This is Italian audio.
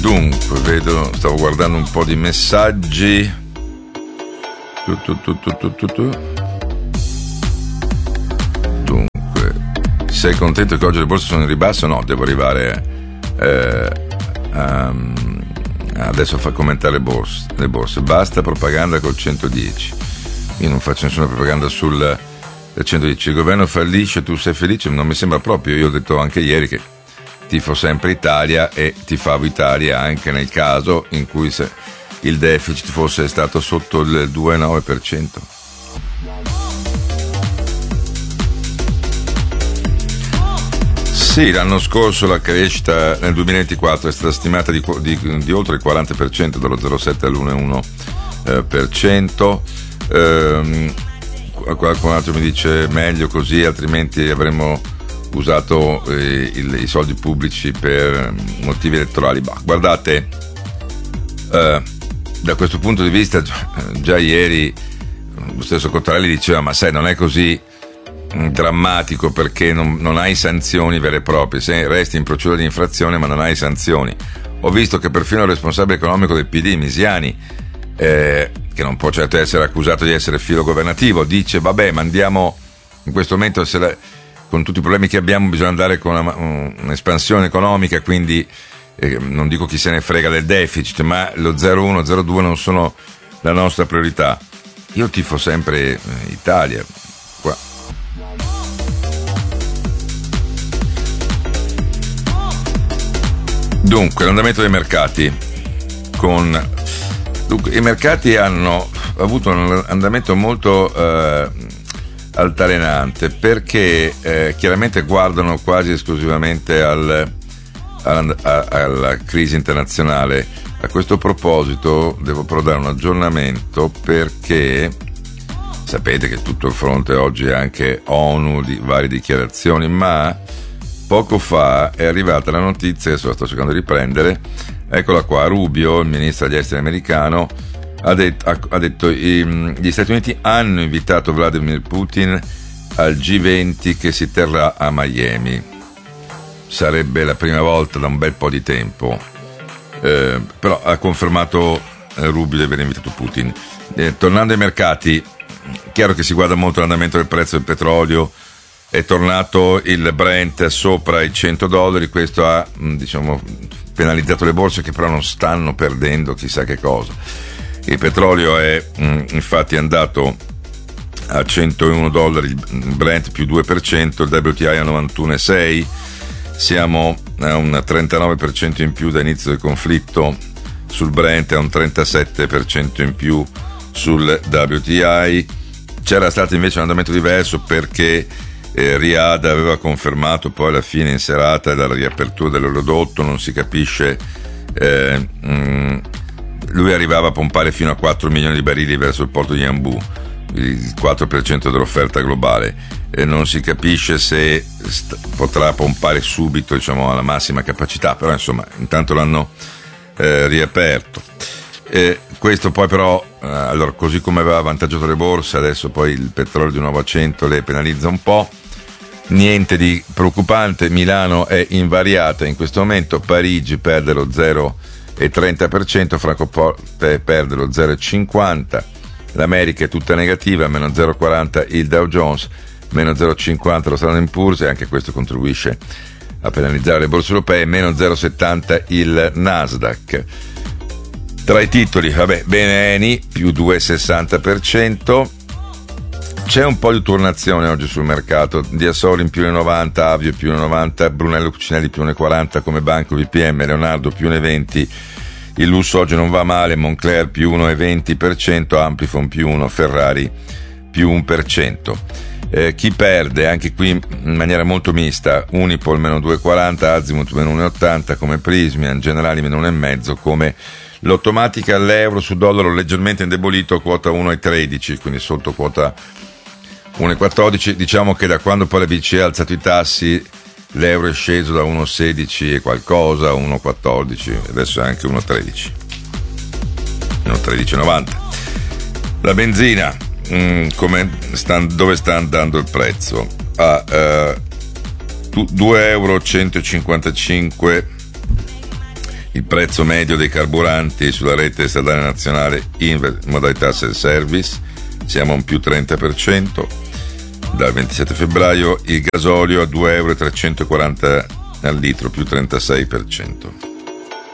Dunque, stavo guardando un po' di messaggi. Dunque, sei contento che oggi le borse sono in ribasso? No, devo arrivare adesso fa commentare le borse. Basta propaganda col 110. Io non faccio nessuna propaganda sul 110. Il governo fallisce, tu sei felice? Non mi sembra proprio. Io ho detto anche ieri che tifo sempre Italia e tifavo Italia anche nel caso in cui il deficit fosse stato sotto il 2,9%. Sì, l'anno scorso la crescita nel 2024 è stata stimata di oltre il 40%, dallo 0,7 all'1,1%. Qualcun altro mi dice meglio così, altrimenti avremmo usato i soldi pubblici per motivi elettorali. Guardate, da questo punto di vista già ieri lo stesso Cottarelli diceva: ma sai, non è così drammatico, perché non hai sanzioni vere e proprie, se resti in procedura di infrazione ma non hai sanzioni. Ho visto che perfino il responsabile economico del PD, Misiani, che non può certo essere accusato di essere filo governativo, dice: vabbè, ma andiamo in questo momento, con tutti i problemi che abbiamo bisogna andare con un'espansione economica, quindi non dico chi se ne frega del deficit, ma lo 0,1, 0,2 non sono la nostra priorità. Io tifo sempre Italia qua. Dunque, l'andamento dei mercati. I mercati hanno avuto un andamento molto altalenante, perché chiaramente guardano quasi esclusivamente alla crisi internazionale. A questo proposito devo però dare un aggiornamento, perché sapete che tutto il fronte oggi è anche ONU di varie dichiarazioni, ma poco fa è arrivata la notizia, adesso la sto cercando di riprendere, eccola qua. Rubio, il ministro degli esteri americano, ha detto gli Stati Uniti hanno invitato Vladimir Putin al G20 che si terrà a Miami. Sarebbe la prima volta da un bel po' di tempo, però ha confermato Rubio di aver invitato Putin. Tornando ai mercati, chiaro che si guarda molto l'andamento del prezzo del petrolio. È tornato il Brent sopra i $100, questo ha penalizzato le borse, che però non stanno perdendo chissà che cosa. Il petrolio è infatti andato a $101, il Brent più 2%, il WTI a 91,6, siamo a un 39% in più da inizio del conflitto sul Brent, a un 37% in più sul WTI. C'era stato invece un andamento diverso, perché Riyadh aveva confermato poi alla fine in serata dalla riapertura dell'oleodotto, non si capisce, lui arrivava a pompare fino a 4 milioni di barili verso il porto di Yanbu, il 4% dell'offerta globale, non si capisce se potrà pompare subito alla massima capacità, però insomma intanto l'hanno riaperto. Questo poi però, allora, così come aveva avvantaggiato le borse, adesso poi il petrolio di nuovo a 100 le penalizza un po'. Niente di preoccupante, Milano è invariata in questo momento, Parigi perde lo 0,30%, Francoforte perde lo 0,50%, l'America è tutta negativa, meno 0,40% il Dow Jones, meno 0,50% lo Standard & Poor's, e anche questo contribuisce a penalizzare le borse europee, meno 0,70% il Nasdaq. Tra i titoli, bene Eni, più 2,60%, c'è un po' di turnazione oggi sul mercato, Diasoli in più 1,90, Avio più 1,90, Brunello Cucinelli più 1,40 come Banco BPM, Leonardo più 1,20, il Lusso oggi non va male, Moncler più 1,20%, Amplifon più 1%, Ferrari più 1%. Chi perde, anche qui in maniera molto mista, Unipol meno 2,40, Azimut meno 1,80 come Prismian, Generali meno 1,5 come l'automatica. All'euro su dollaro leggermente indebolito, quota 1,13, quindi sotto quota 1,14. Diciamo che da quando poi la BCE ha alzato i tassi, l'euro è sceso da 1,16 e qualcosa a 1,14, adesso è anche 1,13, 1,13,90. La benzina, dove sta andando il prezzo? A €2,155 Il prezzo medio dei carburanti sulla rete stradale nazionale in modalità self-service, siamo a un più 30%. Dal 27 febbraio il gasolio a 2,340 € al litro, più 36%.